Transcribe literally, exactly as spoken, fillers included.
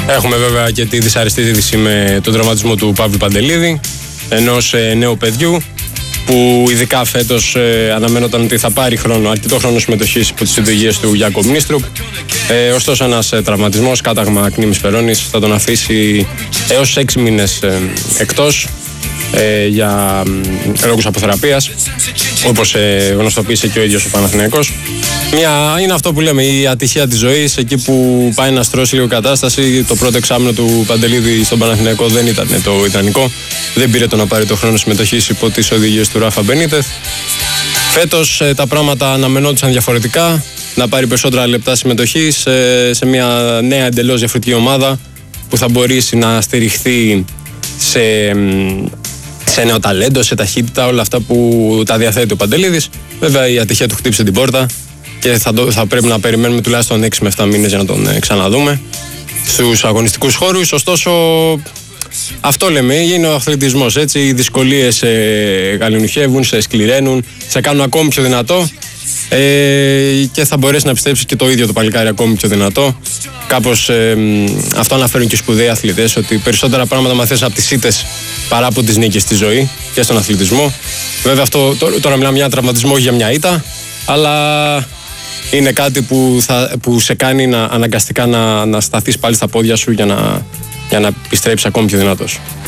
Έχουμε βέβαια και τη δυσαρεστή είδηση με τον τραυματισμό του Παύλου Παντελίδη, ενός ε, νέου παιδιού που ειδικά φέτος ε, αναμένονταν ότι θα πάρει χρόνο, αρκετό χρόνο συμμετοχής υπό τις οδηγίες του Γιάκομ Νίστρουπ. Ε, ωστόσο, ένας ε, τραυματισμός, κάταγμα ακνήμης περώνης, θα τον αφήσει έως έξι μήνες ε, εκτός ε, για ε, λόγους αποθεραπείας, όπως ε, γνωστοποίησε και ο ίδιος ο Παναθηναϊκός. Μια, είναι αυτό που λέμε, η ατυχία της ζωής, εκεί που πάει να στρώσει λίγο κατάσταση. Το πρώτο εξάμηνο του Παντελίδη στον Παναθηναϊκό δεν ήταν το ιδανικό. Δεν πήρε το να πάρει το χρόνο συμμετοχής υπό τις οδηγίες του Ράφα Μπενίτεθ. Φέτος ε, τα πράγματα αναμενόντουσαν διαφορετικά. Να πάρει περισσότερα λεπτά συμμετοχής ε, σε μια νέα εντελώς διαφορετική ομάδα που θα μπορέσει να στηριχθεί σε, σε νέο ταλέντο, σε ταχύτητα, όλα αυτά που τα διαθέτει ο Παντελίδης. Βέβαια η ατυχία του χτύπησε την πόρτα και θα, το, θα πρέπει να περιμένουμε τουλάχιστον έξι με επτά μήνες για να τον ε, ξαναδούμε στους αγωνιστικούς χώρους. Ωστόσο, αυτό λέμε, είναι ο αθλητισμός, έτσι. Οι δυσκολίες σε γαληνουχεύουν, σε σκληραίνουν, σε κάνουν ακόμη πιο δυνατό ε, και θα μπορέσει να πιστέψει και το ίδιο το παλικάρι ακόμη πιο δυνατό. Κάπως ε, αυτό αναφέρουν και οι σπουδαίοι αθλητές, ότι περισσότερα πράγματα μαθαίνεις από τις ήττες παρά από τις νίκες στη ζωή και στον αθλητισμό. Βέβαια, αυτό, τώρα μιλάμε για ένα τραυματισμό, όχι για μια ήττα, αλλά είναι κάτι που, θα, που σε κάνει να, αναγκαστικά να, να σταθείς πάλι στα πόδια σου για να, για να επιστρέψεις ακόμη πιο δυνατός.